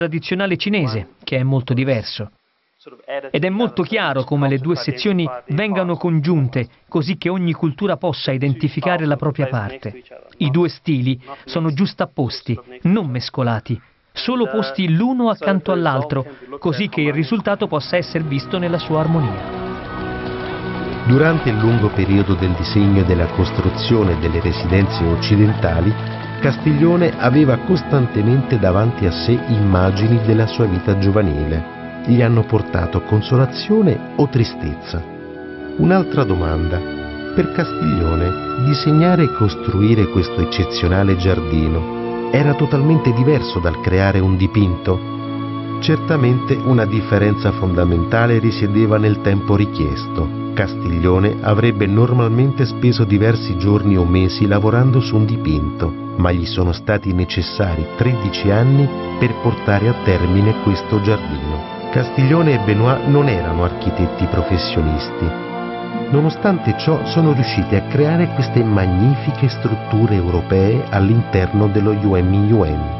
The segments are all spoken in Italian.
tradizionale cinese, che è molto diverso. Ed è molto chiaro come le due sezioni vengano congiunte, così che ogni cultura possa identificare la propria parte. I due stili sono giustapposti, non mescolati, solo posti l'uno accanto all'altro, così che il risultato possa essere visto nella sua armonia. Durante il lungo periodo del disegno e della costruzione delle residenze occidentali, Castiglione aveva costantemente davanti a sé immagini della sua vita giovanile. Gli hanno portato consolazione o tristezza? Un'altra domanda. Per Castiglione, disegnare e costruire questo eccezionale giardino era totalmente diverso dal creare un dipinto? Certamente una differenza fondamentale risiedeva nel tempo richiesto. Castiglione avrebbe normalmente speso diversi giorni o mesi lavorando su un dipinto, ma gli sono stati necessari 13 anni per portare a termine questo giardino. Castiglione e Benoit non erano architetti professionisti. Nonostante ciò sono riusciti a creare queste magnifiche strutture europee all'interno dello Yuan-Mingyuan.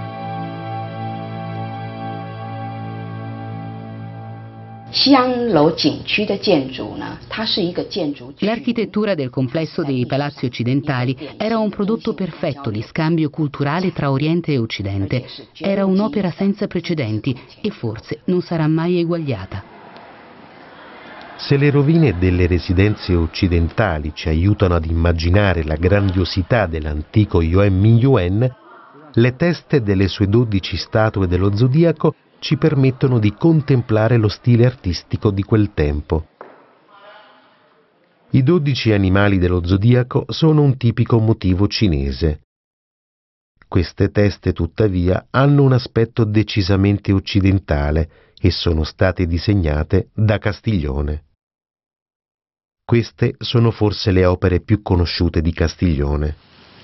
L'architettura del complesso dei palazzi occidentali era un prodotto perfetto di scambio culturale tra Oriente e Occidente. Era un'opera senza precedenti e forse non sarà mai eguagliata. Se le rovine delle residenze occidentali ci aiutano ad immaginare la grandiosità dell'antico Yuan-Mingyuan, le teste delle sue 12 statue dello zodiaco ci permettono di contemplare lo stile artistico di quel tempo. I 12 animali dello zodiaco sono un tipico motivo cinese. Queste teste, tuttavia, hanno un aspetto decisamente occidentale e sono state disegnate da Castiglione. Queste sono forse le opere più conosciute di Castiglione.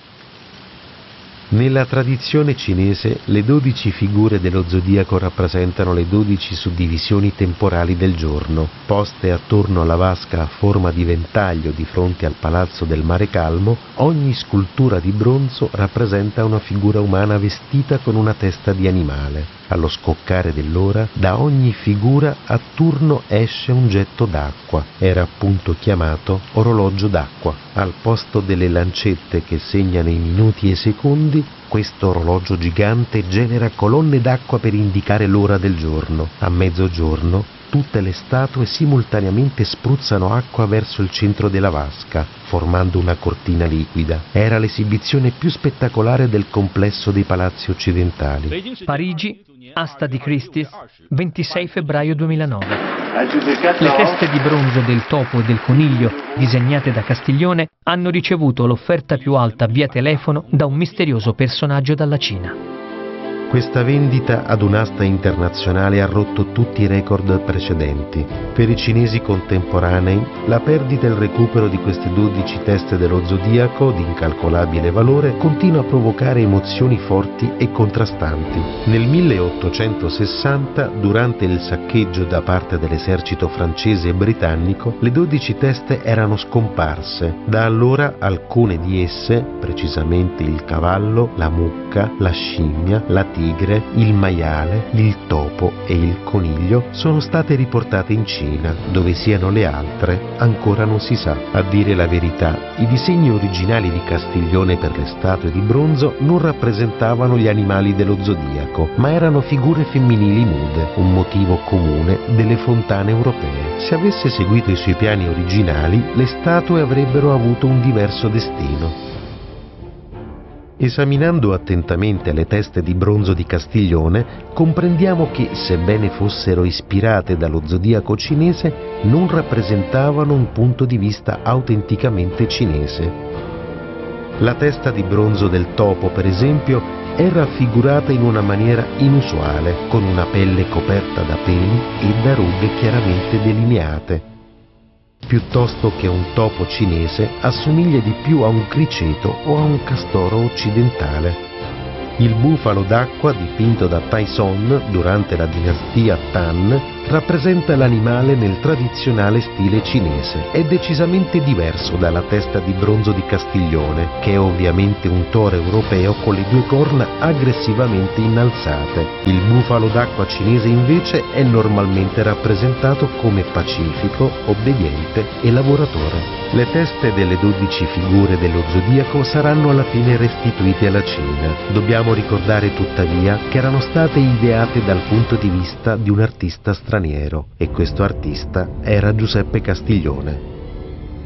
Nella tradizione cinese, le 12 figure dello zodiaco rappresentano le 12 suddivisioni temporali del giorno, poste attorno alla vasca a forma di ventaglio di fronte al palazzo del Mare Calmo. Ogni scultura di bronzo rappresenta una figura umana vestita con una testa di animale. Allo scoccare dell'ora, da ogni figura a turno esce un getto d'acqua. Era appunto chiamato orologio d'acqua. Al posto delle lancette che segnano i minuti e i secondi, questo orologio gigante genera colonne d'acqua per indicare l'ora del giorno. A mezzogiorno, tutte le statue simultaneamente spruzzano acqua verso il centro della vasca, formando una cortina liquida. Era l'esibizione più spettacolare del complesso dei palazzi occidentali. Parigi, Asta di Christie's, 26 febbraio 2009. Le teste di bronzo del topo e del coniglio, disegnate da Castiglione, hanno ricevuto l'offerta più alta via telefono da un misterioso personaggio dalla Cina. Questa vendita ad un'asta internazionale ha rotto tutti i record precedenti. Per i cinesi contemporanei, la perdita e il recupero di queste 12 teste dello zodiaco di incalcolabile valore continua a provocare emozioni forti e contrastanti. Nel 1860, durante il saccheggio da parte dell'esercito francese e britannico, le 12 teste erano scomparse. Da allora alcune di esse, precisamente il cavallo, la mucca, la scimmia, la tigre, il maiale, il topo e il coniglio, sono state riportate in Cina. Dove siano le altre ancora non si sa. A dire la verità, i disegni originali di Castiglione per le statue di bronzo non rappresentavano gli animali dello zodiaco, ma erano figure femminili nude, un motivo comune delle fontane europee. Se avesse seguito i suoi piani originali, le statue avrebbero avuto un diverso destino. Esaminando attentamente le teste di bronzo di Castiglione, comprendiamo che, sebbene fossero ispirate dallo zodiaco cinese, non rappresentavano un punto di vista autenticamente cinese. La testa di bronzo del topo, per esempio, è raffigurata in una maniera inusuale, con una pelle coperta da peli e da rughe chiaramente delineate. Piuttosto che un topo cinese, assomiglia di più a un criceto o a un castoro occidentale. Il bufalo d'acqua dipinto da Taizong durante la dinastia Tang, rappresenta l'animale nel tradizionale stile cinese. È decisamente diverso dalla testa di bronzo di Castiglione, che è ovviamente un toro europeo con le due corna aggressivamente innalzate. Il bufalo d'acqua cinese invece è normalmente rappresentato come pacifico, obbediente e lavoratore. Le teste delle 12 figure dello zodiaco saranno alla fine restituite alla Cina. Dobbiamo ricordare tuttavia che erano state ideate dal punto di vista di un artista straniero, e questo artista era Giuseppe Castiglione.